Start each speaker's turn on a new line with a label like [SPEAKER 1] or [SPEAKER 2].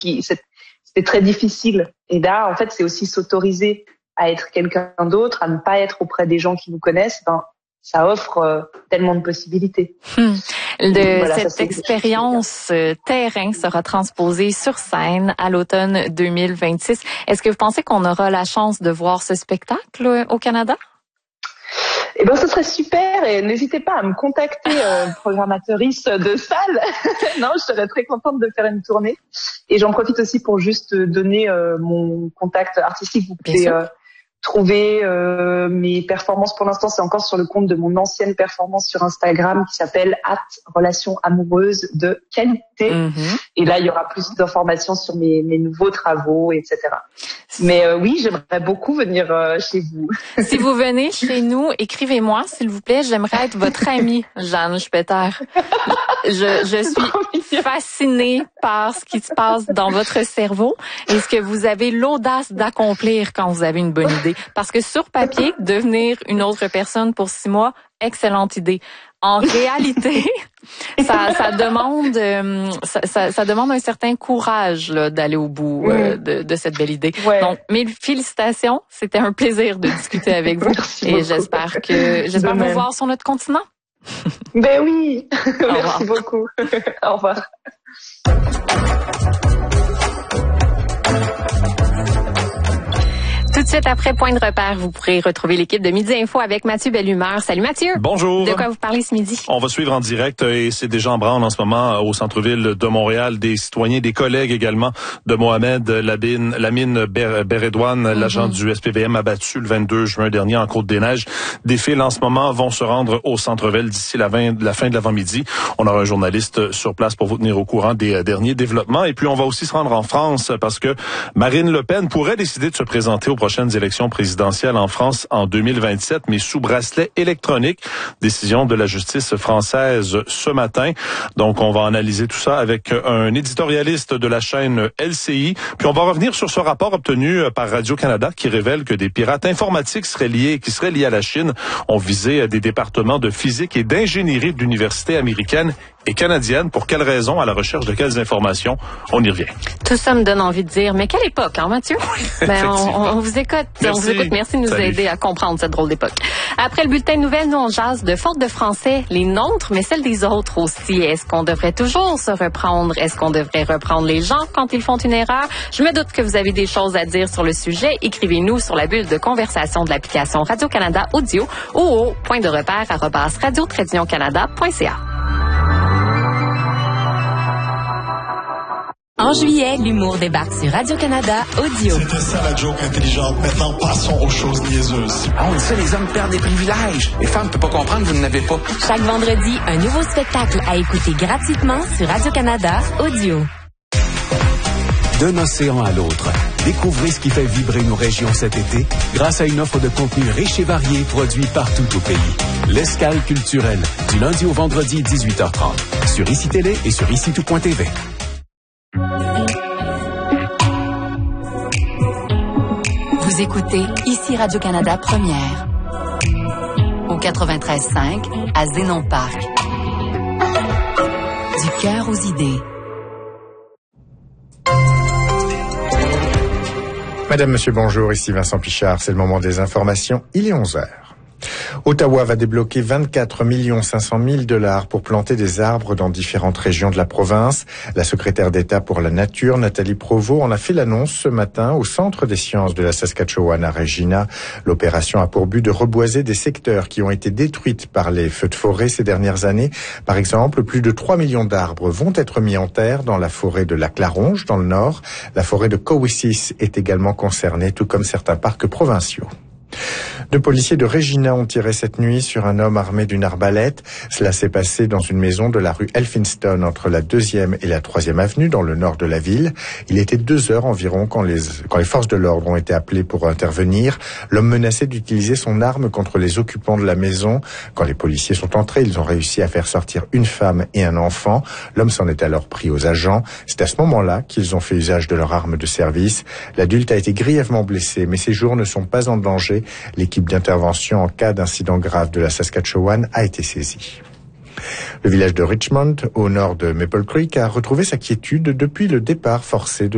[SPEAKER 1] c'était très difficile. Et là, en fait, c'est aussi s'autoriser à être quelqu'un d'autre, à ne pas être auprès des gens qui nous connaissent. Ça offre tellement de possibilités.
[SPEAKER 2] Cette expérience terrain sera transposée sur scène à l'automne 2026. Est-ce que vous pensez qu'on aura la chance de voir ce spectacle au Canada?
[SPEAKER 1] Eh ben, ce serait super, et n'hésitez pas à me contacter, programmatrice de salle. Non, je serais très contente de faire une tournée. Et j'en profite aussi pour juste donner mon contact artistique. Vous pouvez trouver mes performances. Pour l'instant, c'est encore sur le compte de mon ancienne performance sur Instagram qui s'appelle @relations amoureuses de qualité. Et là, il y aura plus d'informations sur mes nouveaux travaux, etc. Mais oui, j'aimerais beaucoup venir chez vous.
[SPEAKER 2] Si vous venez chez nous, écrivez-moi, s'il vous plaît. J'aimerais être votre amie, Jeanne Spetter. Je suis fascinée par ce qui se passe dans votre cerveau et ce que vous avez l'audace d'accomplir quand vous avez une bonne idée. Parce que sur papier, devenir une autre personne pour 6 mois, excellente idée. En réalité, ça demande un certain courage là, d'aller au bout de cette belle idée.
[SPEAKER 1] Ouais.
[SPEAKER 2] Donc, mes félicitations, c'était un plaisir de discuter avec vous. Et j'espère vous voir sur notre continent.
[SPEAKER 1] Ben oui, merci beaucoup. Au revoir.
[SPEAKER 2] Tout de suite après Point de repère, vous pourrez retrouver l'équipe de Midi Info avec Mathieu Bellumeur. Salut Mathieu.
[SPEAKER 3] Bonjour.
[SPEAKER 2] De quoi vous parlez ce midi? On
[SPEAKER 3] va suivre en direct et c'est déjà en branle en ce moment au centre-ville de Montréal. Des citoyens, des collègues également de Mohamed Lamine Beredouane, l'agent du SPVM abattu le 22 juin dernier en Côte-des-Neiges. Des files en ce moment vont se rendre au centre-ville d'ici la fin de l'avant-midi. On aura un journaliste sur place pour vous tenir au courant des derniers développements. Et puis on va aussi se rendre en France parce que Marine Le Pen pourrait décider de se présenter aux prochaines élections présidentielles en France en 2027, mais sous bracelet électronique. Décision de la justice française ce matin. Donc, on va analyser tout ça avec un éditorialiste de la chaîne LCI. Puis, on va revenir sur ce rapport obtenu par Radio-Canada qui révèle que des pirates informatiques qui seraient liés à la Chine ont visé des départements de physique et d'ingénierie de l'université américaine et canadienne. Pour quelles raisons? À la recherche de quelles informations? On y revient.
[SPEAKER 2] Tout ça me donne envie de dire, mais quelle époque, hein, Mathieu? Ben, on vous écoute. Merci de nous aider à comprendre cette drôle d'époque. Après le bulletin de nouvelles, nous, on jase de fautes de français, les nôtres, mais celles des autres aussi. Est-ce qu'on devrait toujours se reprendre? Est-ce qu'on devrait reprendre les gens quand ils font une erreur? Je me doute que vous avez des choses à dire sur le sujet. Écrivez-nous sur la bulle de conversation de l'application Radio-Canada Audio ou au point-de-repère@radio-canada.ca.
[SPEAKER 4] En juillet, l'humour débarque sur Radio-Canada Audio.
[SPEAKER 5] C'était ça la joke intelligente. Maintenant, passons aux choses niaiseuses.
[SPEAKER 6] On le sait, les hommes perdent des privilèges. Les femmes ne peuvent pas comprendre, vous n'en avez pas.
[SPEAKER 4] Chaque vendredi, un nouveau spectacle à écouter gratuitement sur Radio-Canada Audio.
[SPEAKER 7] D'un océan à l'autre, découvrez ce qui fait vibrer nos régions cet été grâce à une offre de contenu riche et varié produit partout au pays. L'Escale culturelle, du lundi au vendredi 18h30, sur ICI Télé et sur ICI2.tv.
[SPEAKER 4] Vous écoutez ici Radio-Canada Première au 93.5 à Zénon Park. Du cœur aux idées.
[SPEAKER 8] Madame, Monsieur, bonjour, ici Vincent Pichard, c'est le moment des informations, il est 11h. Ottawa va débloquer 24 500 000 $ pour planter des arbres dans différentes régions de la province. La secrétaire d'État pour la Nature, Nathalie Provost, en a fait l'annonce ce matin au Centre des sciences de la Saskatchewan à Regina. L'opération a pour but de reboiser des secteurs qui ont été détruits par les feux de forêt ces dernières années. Par exemple, plus de 3 millions d'arbres vont être mis en terre dans la forêt de Lac-La-Ronge, dans le nord. La forêt de Cowisis est également concernée, tout comme certains parcs provinciaux. 2 policiers de Regina ont tiré cette nuit sur un homme armé d'une arbalète. Cela s'est passé dans une maison de la rue Elphinstone entre la 2e et la 3e avenue dans le nord de la ville. Il était 2 heures environ quand les forces de l'ordre ont été appelées pour intervenir. L'homme menaçait d'utiliser son arme contre les occupants de la maison. Quand les policiers sont entrés, ils ont réussi à faire sortir une femme et un enfant. L'homme s'en est alors pris aux agents. C'est à ce moment-là qu'ils ont fait usage de leur arme de service. L'adulte a été grièvement blessé, mais ses jours ne sont pas en danger. L'équipe d'intervention en cas d'incident grave de la Saskatchewan a été saisie. Le village de Richmond, au nord de Maple Creek, a retrouvé sa quiétude depuis le départ forcé de